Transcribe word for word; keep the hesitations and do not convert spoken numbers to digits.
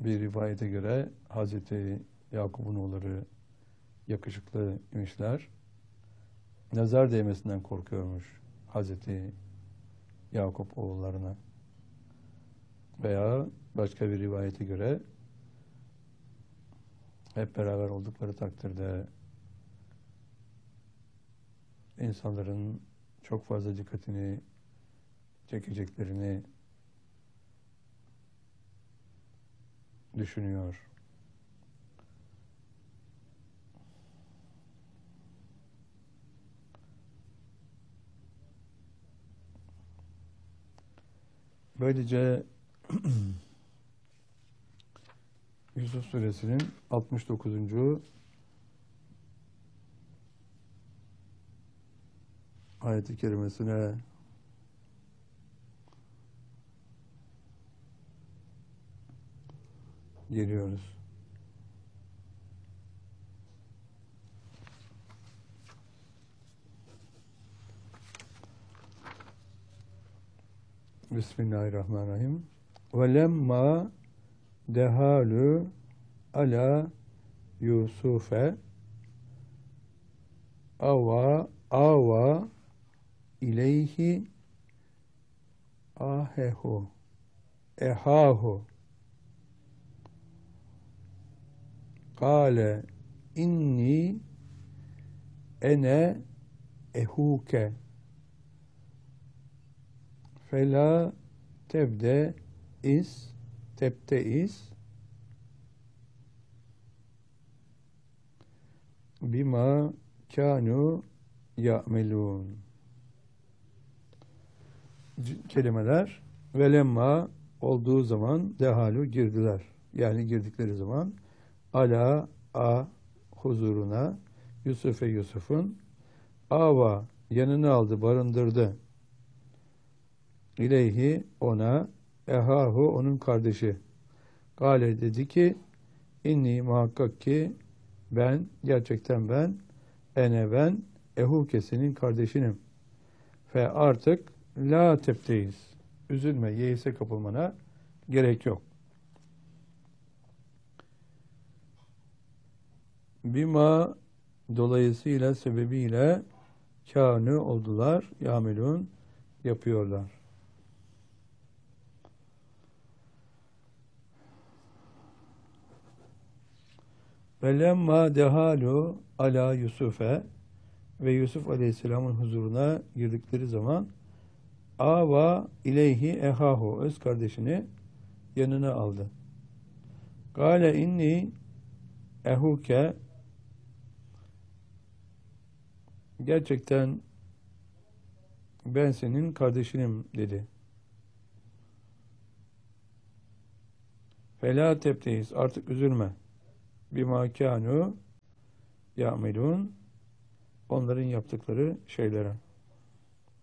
Bir rivayete göre Hazreti Yakup'un oğulları yakışıklı imişler. Nazar değmesinden korkuyormuş Hazreti Yakup oğullarına. Veya başka bir rivayete göre hep beraber oldukları takdirde insanların çok fazla dikkatini çekeceklerini düşünüyor. Böylece Yusuf Suresinin altmış dokuzuncu ayet-i kerimesine geliyoruz. Bismillahirrahmanirrahim. Ve lemma dehalu ala Yusuf'e ava ava ileyhi ahehu ehahu kâle inni ene ehuke fela tebde is tebte is bima kânû ya'melûn. Kelimeler velemma olduğu zaman dehalu girdiler. Yani girdikleri zaman ala a huzuruna Yusuf'e Yusuf'un ava yanına aldı, barındırdı. İleyhi ona ehahu onun kardeşi. Gale dedi ki inni muhakkak ki ben gerçekten ben ene ben ehuke senin kardeşinim. Fe artık la tepteyiz. Üzülme, yeise kapılmana gerek yok. Bima dolayısıyla sebebiyle kânı oldular, yamelun yapıyorlar. Ve lemma dehalu ala Yusuf'e ve Yusuf Aleyhisselam'ın huzuruna girdikleri zaman ava ileyhi ehahu öz kardeşini yanına aldı. Gale inni ehuke gerçekten ben senin kardeşinim dedi. Fela tebteyiz artık üzülme. Bima kânû ya'melûn onların yaptıkları şeylere.